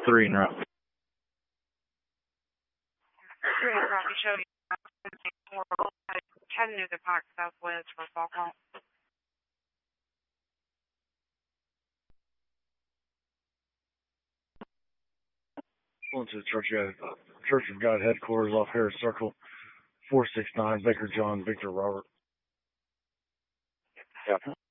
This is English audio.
3 in route. 3 in route, show you 10 Park Southwest for Falcon. Going to the Church of God headquarters off Harris Circle, 469, Baker John, Victor Robert. Yeah.